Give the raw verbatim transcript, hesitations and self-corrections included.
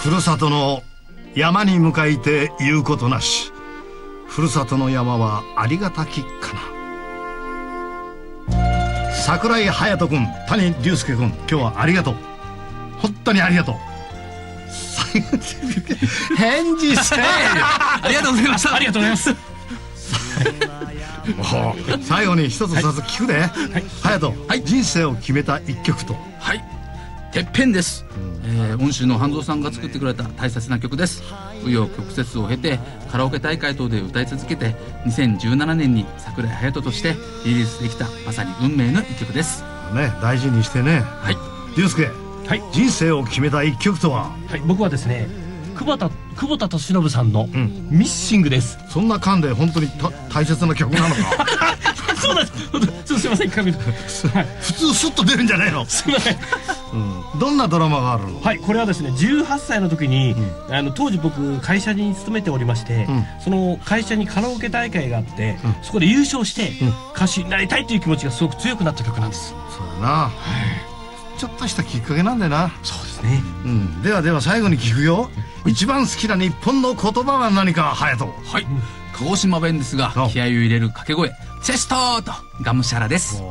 ふるさとの山に向かいて言うことなし。ふるさとの山はありがたきかな。桜井隼人君、谷龍介君、今日はありがとう。本当にありがとう。返事せえありがとうございました。 ありがとうございます。 最後に一つ二つ聞くで、はい、隼人、はい、人生を決めた一曲と。 はい、てっぺんです、うん、えー、恩師の半蔵さんが作ってくれた大切な曲です。紆余曲折を経てカラオケ大会等で歌い続けて、にせんじゅうななねんに桜井隼人としてリリースできた、まさに運命の一曲ですね。大事にしてね。はい、龍介、はい、人生を決めた一曲とは。 はい、僕はですね、久保田久保田利伸さんのミッシングです。 そんな感で本当に大切な曲なのか。 そうなんです。ちょっとすいません、はい、 普通スッと出るんじゃないの。 すいません、 うん、どんなドラマがあるの。 はい、これはですね、じゅうはっさいの時に、うん、あの当時僕会社に勤めておりまして、うん、その会社にカラオケ大会があって、うん、そこで優勝して、うん、歌手になりたいという気持ちがすごく強くなった曲なんです。 そうだな、はい、ちょっとしたきっかけなんだよな。 そうですね、 うん、ではでは最後に聞くよ。一番好きな日本の言葉は何か、隼人。 はい、鹿児島弁ですが、気合を入れる掛け声、チェストーとがむしゃらです。